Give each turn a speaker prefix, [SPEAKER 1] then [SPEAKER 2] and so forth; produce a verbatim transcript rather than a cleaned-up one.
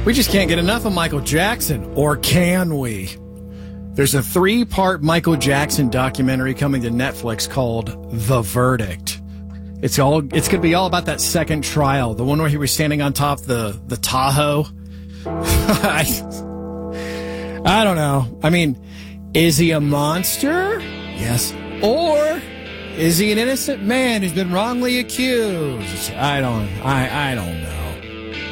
[SPEAKER 1] We just can't get enough of Michael Jackson, or can we? There's a three-part Michael Jackson documentary coming to Netflix called The Verdict. It's all it's going to be all about that second trial, the one where he was standing on top of the the Tahoe. I, I don't know. I mean, is he a monster? Yes. Or is he an innocent man who's been wrongly accused? I don't I I don't know.